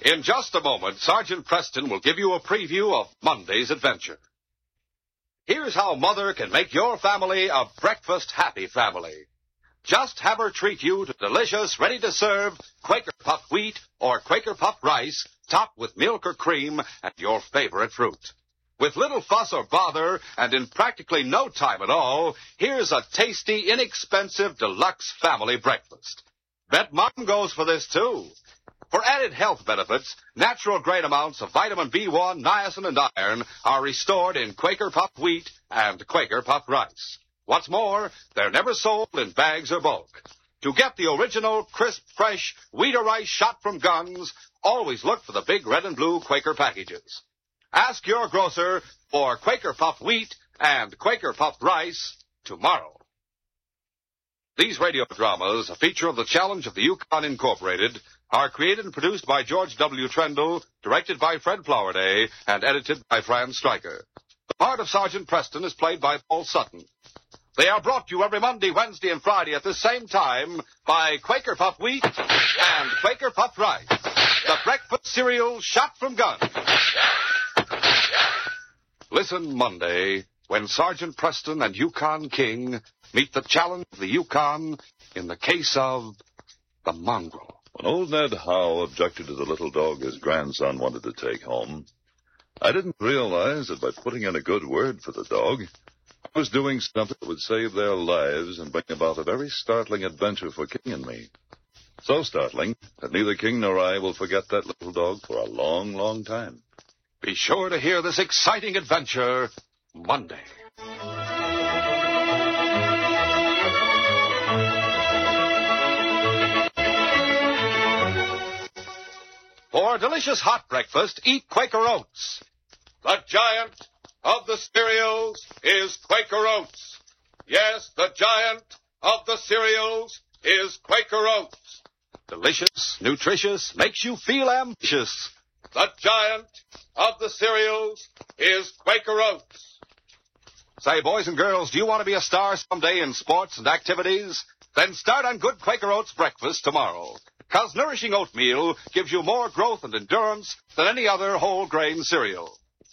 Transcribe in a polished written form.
In just a moment, Sergeant Preston will give you a preview of Monday's adventure. Here's how Mother can make your family a breakfast-happy family. Just have her treat you to delicious, ready-to-serve Quaker Puffed wheat or Quaker Puffed rice topped with milk or cream and your favorite fruit. With little fuss or bother and in practically no time at all, here's a tasty, inexpensive, deluxe family breakfast. Bet Mom goes for this, too. For added health benefits, natural-grade amounts of vitamin B1, niacin, and iron are restored in Quaker Puffed wheat and Quaker Puffed rice. What's more, they're never sold in bags or bulk. To get the original, crisp, fresh wheat or rice shot from guns, always look for the big red and blue Quaker packages. Ask your grocer for Quaker Puffed wheat and Quaker Puffed rice tomorrow. These radio dramas, a feature of the Challenge of the Yukon Incorporated, are created and produced by George W. Trendle, directed by Fred Flowerday, and edited by Fran Stryker. The part of Sergeant Preston is played by Paul Sutton. They are brought to you every Monday, Wednesday, and Friday at the same time by Quaker Puffed wheat and Quaker Puffed rice, the breakfast cereal shot from guns. Listen Monday when Sergeant Preston and Yukon King meet the challenge of the Yukon in the case of the mongrel. When old Ned Howe objected to the little dog his grandson wanted to take home, I didn't realize that by putting in a good word for the dog, I was doing something that would save their lives and bring about a very startling adventure for King and me. So startling that neither King nor I will forget that little dog for a long, long time. Be sure to hear this exciting adventure Monday. For a delicious hot breakfast, eat Quaker Oats. The giant of the cereals is Quaker Oats. Yes, the giant of the cereals is Quaker Oats. Delicious, nutritious, makes you feel ambitious. The giant of the cereals is Quaker Oats. Say, boys and girls, do you want to be a star someday in sports and activities? Then start on good Quaker Oats breakfast tomorrow. 'Cause nourishing oatmeal gives you more growth and endurance than any other whole grain cereal.